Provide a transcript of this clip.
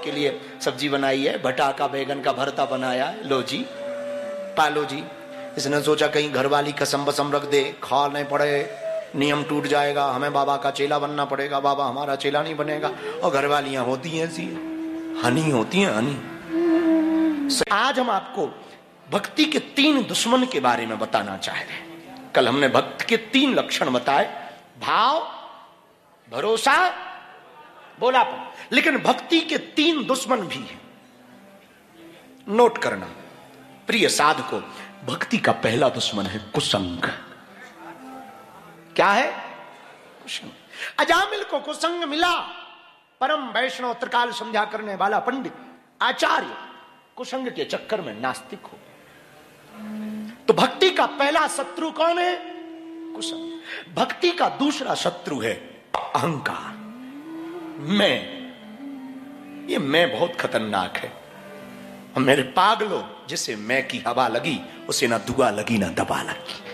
आपके लिए सब्जी बनाई है, भटा का बैगन का भरता बनाया है, लो जी पालो जी। इसने सोचा कहीं घरवाली कसम बसम रख दे, खा नहीं पड़े, नियम टूट जाएगा, हमें बाबा का चेला बनना पड़ेगा, बाबा हमारा चेला नहीं बनेगा। और घरवालियां होती हैं ऐसी, हनी होती हैं हनी। आज हम आपको भक्ति के 3 दुश्मन के बारे में बताना चाह रहे हैं। कल हमने भक्त के 3 लक्षण बताए, भाव, भरोसा, बोलापन। लेकिन भक्ति के 3 दुश्मन भी हैं, नोट करना प्रिय साधको। भक्ति का पहला दुश्मन है कुसंग। क्या है? कुसंग। अजामिल को कुसंग मिला, परम वैष्णव त्रिकाल संध्या करने वाला पंडित आचार्य कुसंग के चक्कर में नास्तिक हो। तो भक्ति का पहला शत्रु कौन है? कुसंग। भक्ति का दूसरा शत्रु है अहंकार, मैं। ये मैं बहुत खतरनाक है। मेरे पागलों, जिसे मैं की हवा लगी उसे ना दुआ लगी ना दबा लगी।